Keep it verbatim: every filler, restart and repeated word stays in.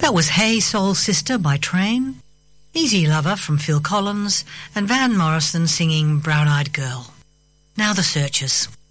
That was Hey Soul Sister by Train, Easy Lover from Phil Collins, and Van Morrison singing Brown Eyed Girl. Now the Searchers.